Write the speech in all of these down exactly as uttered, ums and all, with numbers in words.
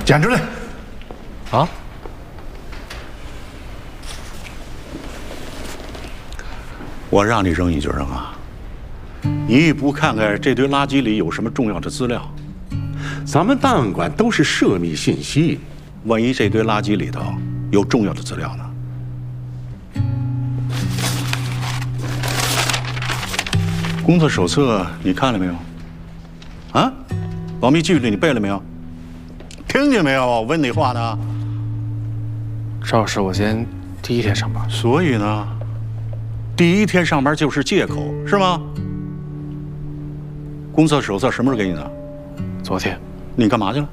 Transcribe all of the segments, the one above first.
捡出来！ 啊？ 我让你扔你就扔啊！你也不看看这堆垃圾里有什么重要的资料？ 咱们档案馆都是涉密信息， 万一这堆垃圾里头有重要的资料呢？工作手册你看了没有？啊？保密纪律你背了没有？听见没有？我问你话呢。 赵老师，我今天第一天上班， 所以呢，第一天上班就是借口，是吗？工作手册什么时候给你的？ 昨天。 你干嘛去了？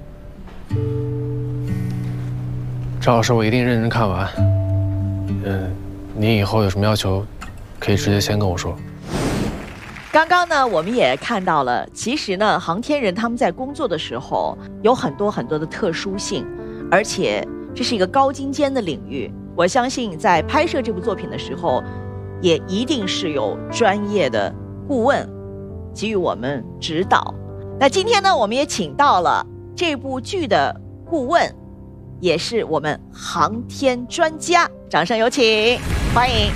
赵老师，我一定认真看完。嗯，您以后有什么要求，可以直接先跟我说。 刚刚呢，我们也看到了，其实呢，航天人他们在工作的时候有很多很多的特殊性，而且这是一个高精尖的领域。我相信在拍摄这部作品的时候，也一定是有专业的顾问给予我们指导。那今天呢，我们也请到了这部剧的顾问，也是我们航天专家，掌声有请，欢迎，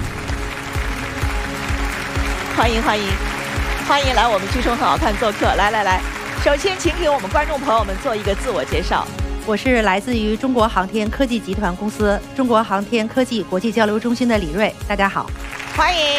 欢迎，欢迎。欢迎来我们剧中很好看做客，来来来，首先请给我们观众朋友们做一个自我介绍。 我是来自于中国航天科技集团公司中国航天科技国际交流中心的李瑞，大家好， 欢迎。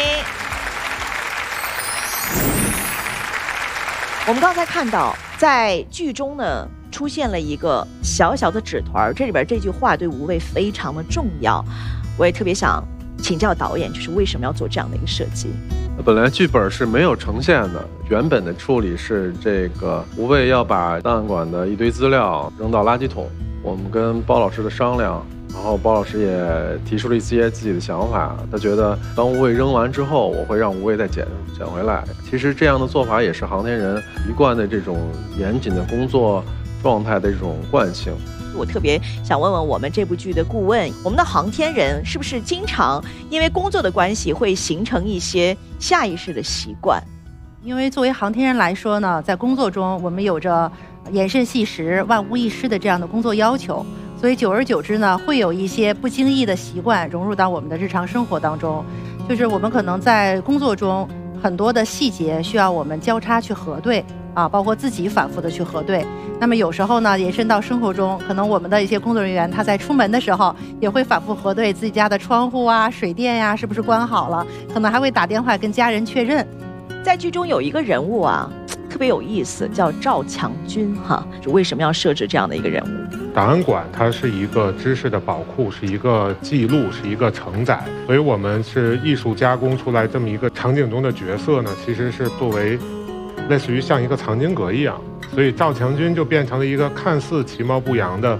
我们刚才看到，在剧中呢出现了一个小小的纸团，这里边这句话对吴畏非常的重要，我也特别想请教导演，就是为什么要做这样的一个设计？ 本来剧本是没有呈现的，原本的处理是这个吴畏要把档案馆的一堆资料扔到垃圾桶，我们跟包老师的商量，然后包老师也提出了一些自己的想法，他觉得当吴畏扔完之后，我会让吴畏再捡捡回来。其实这样的做法也是航天人一贯的这种严谨的工作状态的这种惯性。 我特别想问问我们这部剧的顾问，我们的航天人是不是经常因为工作的关系会形成一些下意识的习惯？ 因为作为航天人来说呢，在工作中我们有着严慎细实、万无一失的这样的工作要求，所以久而久之呢，会有一些不经意的习惯融入到我们的日常生活当中。就是我们可能在工作中很多的细节需要我们交叉去核对啊，包括自己反复的去核对。那么有时候呢，延伸到生活中，可能我们的一些工作人员他在出门的时候也会反复核对自己家的窗户啊、水电呀、啊、是不是关好了，可能还会打电话跟家人确认。 在剧中有一个人物啊，特别有意思，叫赵强军哈。为什么要设置这样的一个人物？ 档案馆它是一个知识的宝库，是一个记录，是一个承载，所以我们是艺术加工出来这么一个场景中的角色呢，其实是作为类似于像一个藏经阁一样，所以赵强军就变成了一个看似其貌不扬的